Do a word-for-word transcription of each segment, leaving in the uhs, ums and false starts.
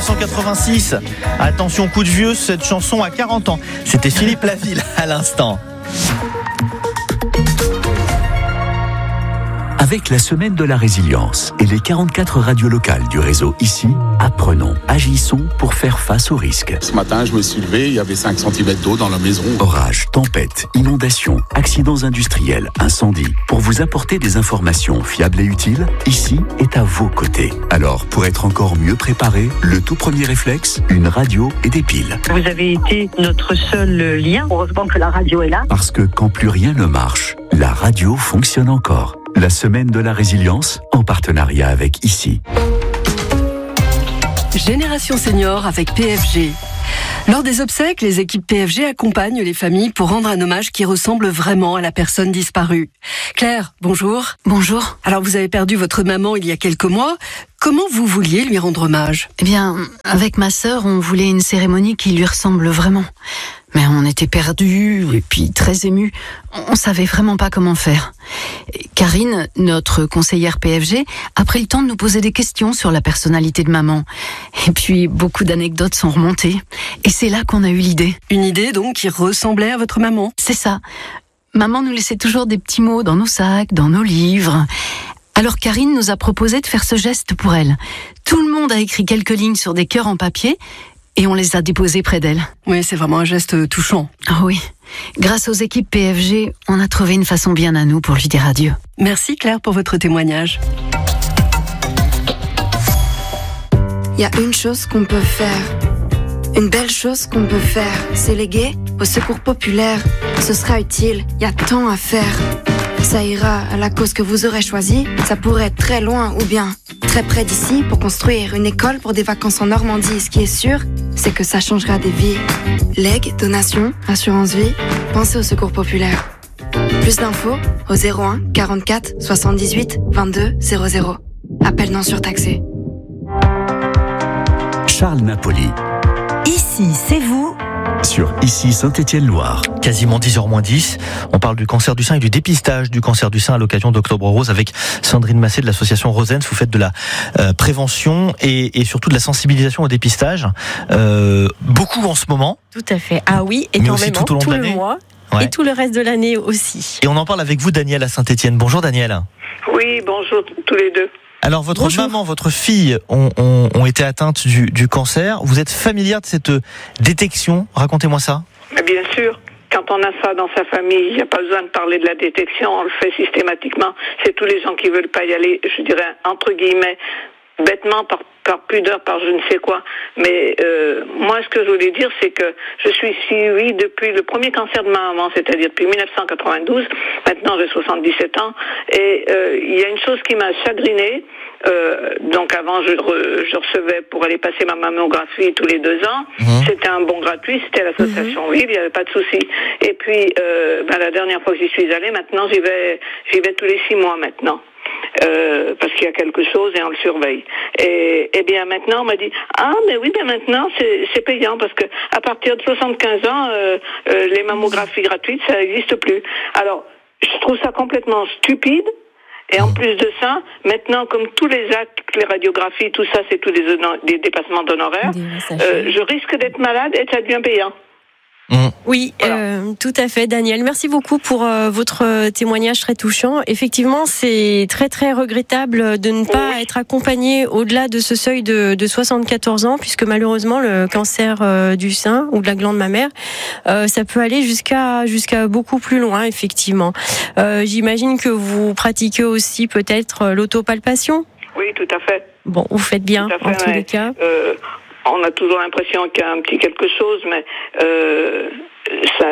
cent quatre-vingt-six. Attention, coup de vieux, cette chanson a quarante ans. C'était Philippe Laville à l'instant. Avec la semaine de la résilience et les quarante-quatre radios locales du réseau Ici, apprenons, agissons pour faire face aux risques. Ce matin, je me suis levé, il y avait cinq centimètres d'eau dans la maison. Orages, tempêtes, inondations, accidents industriels, incendies. Pour vous apporter des informations fiables et utiles, Ici est à vos côtés. Alors, pour être encore mieux préparé, le tout premier réflexe, une radio et des piles. Vous avez été notre seul lien. Heureusement que la radio est là. Parce que quand plus rien ne marche, la radio fonctionne encore. La semaine de la résilience, en partenariat avec Ici. Génération Senior avec P F G. Lors des obsèques, les équipes P F G accompagnent les familles pour rendre un hommage qui ressemble vraiment à la personne disparue. Claire, bonjour. Bonjour. Alors vous avez perdu votre maman il y a quelques mois. Comment vous vouliez lui rendre hommage ? Eh bien, avec ma sœur, on voulait une cérémonie qui lui ressemble vraiment. Mais on était perdus et puis très émus. On savait vraiment pas comment faire. Karine, notre conseillère P F G, a pris le temps de nous poser des questions sur la personnalité de maman. Et puis, beaucoup d'anecdotes sont remontées. Et c'est là qu'on a eu l'idée. Une idée donc qui ressemblait à votre maman ? C'est ça. Maman nous laissait toujours des petits mots dans nos sacs, dans nos livres. Alors Karine nous a proposé de faire ce geste pour elle. Tout le monde a écrit quelques lignes sur des cœurs en papier et on les a déposés près d'elle. Oui, c'est vraiment un geste touchant. Ah oui. Grâce aux équipes P F G, on a trouvé une façon bien à nous pour lui dire adieu. Merci Claire pour votre témoignage. Il y a une chose qu'on peut faire. Une belle chose qu'on peut faire, c'est léguer au secours populaire. Ce sera utile, il y a tant à faire. Ça ira à la cause que vous aurez choisie. Ça pourrait être très loin ou bien très près d'ici pour construire une école pour des vacances en Normandie. Ce qui est sûr, c'est que ça changera des vies. Legs, donations, assurance vie, pensez au secours populaire. Plus d'infos au zéro un quarante-quatre soixante-dix-huit vingt-deux zéro zéro. Appel non surtaxé. Charles Napoli. Ici, c'est vous. Sur Ici Saint-Étienne-Loire. Quasiment dix heures moins dix. On parle du cancer du sein et du dépistage du cancer du sein à l'occasion d'Octobre Rose avec Sandrine Massé de l'association Rosens. Vous faites de la euh, prévention et, et surtout de la sensibilisation au dépistage. Euh, beaucoup en ce moment. Tout à fait. Ah oui, mais énormément. aussi tout au long tout de le l'année. mois Ouais. et tout le reste de l'année aussi. Et on en parle avec vous, Daniel, à Saint-Étienne. Bonjour, Daniel. Oui, bonjour tous les deux. Alors, votre Bonjour. maman, votre fille ont, ont, ont été atteintes du, du cancer. Vous êtes familière de cette détection ? Racontez-moi ça. Mais bien sûr, quand on a ça dans sa famille, il n'y a pas besoin de parler de la détection, on le fait systématiquement. C'est tous les gens qui veulent pas y aller, je dirais, entre guillemets, bêtement, par, par pudeur, par je ne sais quoi. Mais euh, moi, ce que je voulais dire, c'est que je suis suivie depuis le premier cancer de ma maman, c'est-à-dire depuis dix-neuf cent quatre-vingt-douze. Maintenant, j'ai soixante-dix-sept ans. Et euh, il y a une chose qui m'a chagrinée. Euh, donc avant, je, re, je recevais pour aller passer ma mammographie tous les deux ans. Mmh. C'était un bon gratuit, c'était l'association mmh. Vive, il n'y avait pas de souci. Et puis, euh, ben, la dernière fois que j'y suis allée, maintenant, j'y vais, j'y vais tous les six mois maintenant. Euh, parce qu'il y a quelque chose et on le surveille. Et, et bien maintenant on m'a dit ah mais oui bien maintenant c'est, c'est payant parce que à partir de soixante-quinze ans euh, euh, les mammographies gratuites ça n'existe plus. Alors je trouve ça complètement stupide. Et en plus de ça, maintenant, comme tous les actes, les radiographies, tout ça, c'est tous des, des dépassements d'honoraires, euh, je risque d'être malade et ça devient payant. Mmh. Oui, voilà. euh, tout à fait, Daniel. Merci beaucoup pour euh, votre témoignage très touchant. Effectivement, c'est très très regrettable de ne pas oui. être accompagné au-delà de ce seuil de, de soixante-quatorze ans, puisque malheureusement le cancer euh, du sein ou de la glande mammaire, euh, ça peut aller jusqu'à jusqu'à beaucoup plus loin, effectivement. Euh, j'imagine que vous pratiquez aussi peut-être l'autopalpation. Oui, tout à fait. Bon, vous faites bien fait, en tous les cas. Euh, On a toujours l'impression qu'il y a un petit quelque chose, mais euh, ça,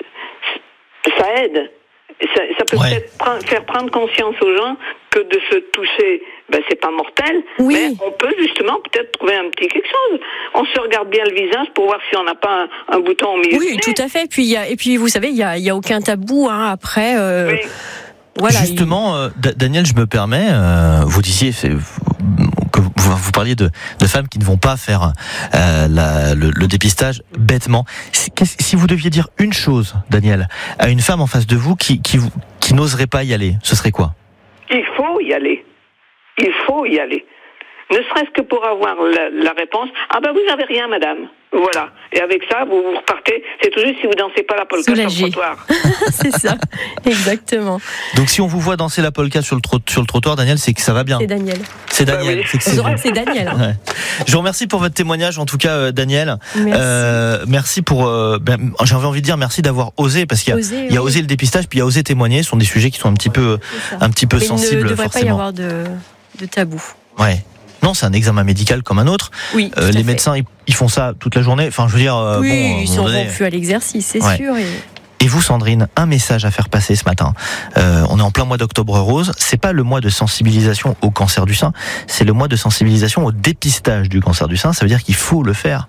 ça aide. Ça, ça peut ouais. peut-être prendre, faire prendre conscience aux gens que de se toucher, ben c'est pas mortel, oui. mais on peut justement peut-être trouver un petit quelque chose. On se regarde bien le visage pour voir si on n'a pas un, un bouton au milieu. Oui, tout à fait. Et puis, il y a, et puis vous savez, il y a, il y a aucun tabou hein, après. Euh, oui. Voilà, Justement, euh, Daniel, je me permets, euh, vous disiez c'est, que vous, vous parliez de, de femmes qui ne vont pas faire euh, la, le, le dépistage bêtement. Si, si vous deviez dire une chose, Daniel, à une femme en face de vous qui, qui, qui n'oserait pas y aller, ce serait quoi ? Il faut y aller. Il faut y aller. ne serait-ce que pour avoir la, la réponse, ah ben vous n'avez rien madame. Voilà. Et avec ça, vous, vous repartez. C'est tout juste si vous dansez pas la polka Soulagé. sur le trottoir. C'est ça, exactement. Donc si on vous voit danser la polka sur le, tro- sur le trottoir, Daniel, c'est que ça va bien. C'est Daniel. C'est Daniel. Bah oui. C'est que c'est On saura vous. que c'est Daniel. Ouais. Je vous remercie pour votre témoignage, en tout cas, euh, Daniel. Merci. Euh, merci pour. Euh, ben, j'avais envie de dire merci d'avoir osé, parce qu'il y a, Osé, il y a oui. osé le dépistage, puis il y a osé témoigner. Ce sont des sujets qui sont un petit peu, C'est ça. un petit peu Mais sensibles, il ne devrait forcément. pas y avoir de, de tabou. Ouais. Non, c'est un examen médical comme un autre. Oui, Euh, tout à les fait. médecins, ils, ils font ça toute la journée. Enfin, je veux dire, euh, Oui, bon, à un ils moment sont donné- rompus à l'exercice, c'est Ouais. sûr. Et... Et vous, Sandrine, un message à faire passer ce matin. Euh, on est en plein mois d'Octobre Rose. C'est pas le mois de sensibilisation au cancer du sein, c'est le mois de sensibilisation au dépistage du cancer du sein. Ça veut dire qu'il faut le faire.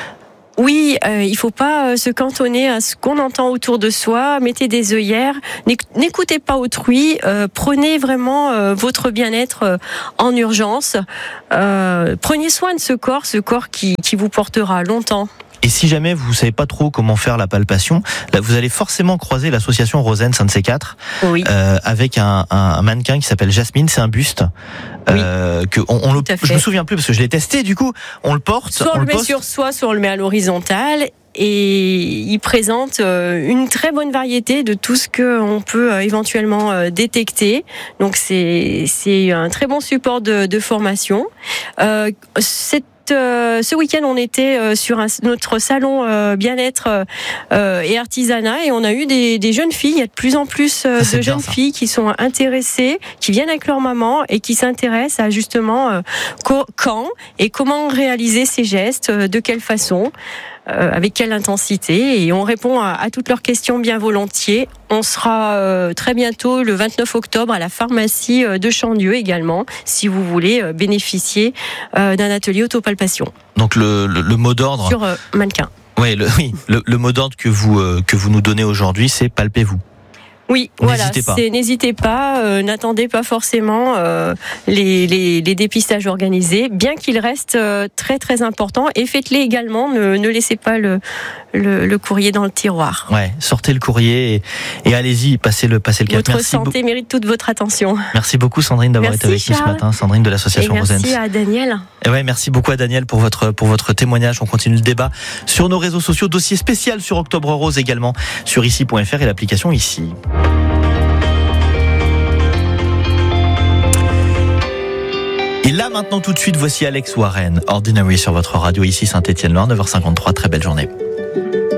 Oui, euh, il faut pas euh, se cantonner à ce qu'on entend autour de soi. Mettez des œillères, N'éc- n'écoutez pas autrui. Euh, prenez vraiment euh, votre bien-être euh, en urgence. Euh, prenez soin de ce corps, ce corps qui, qui vous portera longtemps. Et si jamais vous savez pas trop comment faire la palpation, là, vous allez forcément croiser l'association Rosen, un de ces quatre, Oui. euh, avec un, un, un mannequin qui s'appelle Jasmine. C'est un buste. Euh, que on, on le, Tout à fait. je me souviens plus parce que je l'ai testé. Du coup, on le porte, Soit on, on le le met poste. sur soi, soit on le met à l'horizontale. Et il présente euh, une très bonne variété de tout ce qu'on peut euh, éventuellement euh, détecter. Donc c'est c'est un très bon support de, de formation. Euh, cette euh, ce week-end, on était euh, sur un, notre salon euh, bien-être euh, et artisanat, et on a eu des, des jeunes filles. Il y a de plus en plus euh, Ça, c'est de bien, jeunes ça. filles qui sont intéressées, qui viennent avec leur maman et qui s'intéressent à justement euh, co- quand et comment réaliser ces gestes, euh, de quelle façon. Euh, avec quelle intensité, et on répond à, à toutes leurs questions bien volontiers. On sera euh, très bientôt le vingt-neuf octobre à la pharmacie euh, de Chandieu également, si vous voulez euh, bénéficier euh, d'un atelier autopalpation Donc le, le, le mot d'ordre. sur euh, mannequin. Ouais, le, oui, le, le mot d'ordre que vous euh, que vous nous donnez aujourd'hui, c'est palpez-vous. Oui, N'hésitez voilà, pas. c'est, n'hésitez pas, euh, n'attendez pas forcément euh, les, les, les dépistages organisés, bien qu'ils restent euh, très très importants, et faites-les également, ne, ne laissez pas le, le, le courrier dans le tiroir. Ouais, sortez le courrier et, et allez-y, passez le passez le cap. Votre Merci, santé mérite toute votre attention. beau- merci beaucoup Sandrine d'avoir Merci, été avec nous ce Charles. matin, Sandrine de Et l'association merci Rosens. à Daniel. Et ouais, merci beaucoup à Daniel pour votre pour votre témoignage. On continue le débat sur nos réseaux sociaux, dossier spécial sur Octobre Rose également sur ici point f r et l'application Ici. Et là maintenant tout de suite, voici Alex Warren, Ordinary sur votre radio ici Saint-Étienne-Loire, neuf heures cinquante-trois, très belle journée.